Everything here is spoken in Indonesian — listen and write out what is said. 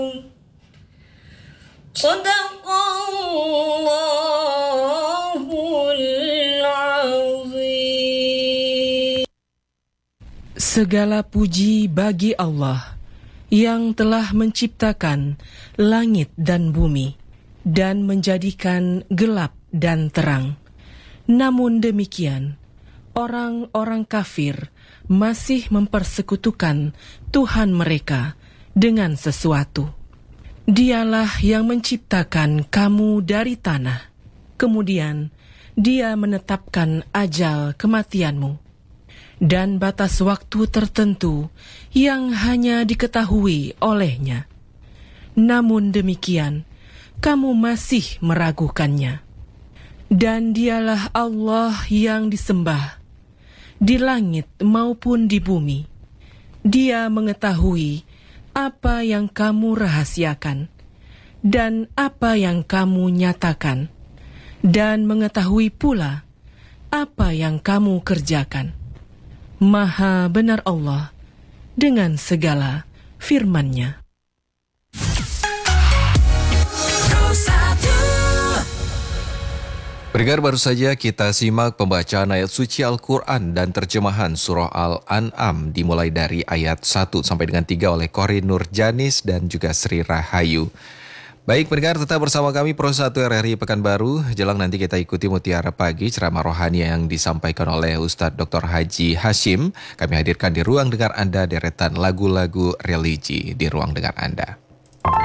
Shadaqallahul azim. Segala puji bagi Allah yang telah menciptakan langit dan bumi dan menjadikan gelap dan terang. Namun demikian, orang-orang kafir masih mempersekutukan Tuhan mereka dengan sesuatu. Dialah yang menciptakan kamu dari tanah, kemudian Dia menetapkan ajal kematianmu dan batas waktu tertentu yang hanya diketahui olehnya. Namun demikian, kamu masih meragukannya. Dan Dialah Allah yang disembah, di langit maupun di bumi. Dia mengetahui apa yang kamu rahasiakan dan apa yang kamu nyatakan, dan mengetahui pula apa yang kamu kerjakan. Maha benar Allah dengan segala firman-Nya. Pendengar, baru saja kita simak pembacaan ayat suci Al-Quran dan terjemahan surah Al-An'am dimulai dari ayat 1 sampai dengan 3 oleh Kori Nurjanis dan juga Sri Rahayu. Baik pendengar, tetap bersama kami Pro 1 RRI Pekanbaru. Jelang nanti kita ikuti Mutiara Pagi, ceramah rohani yang disampaikan oleh Ustadz Dr. Haji Hashim. Kami hadirkan di ruang dengar Anda deretan lagu-lagu religi di ruang dengar Anda.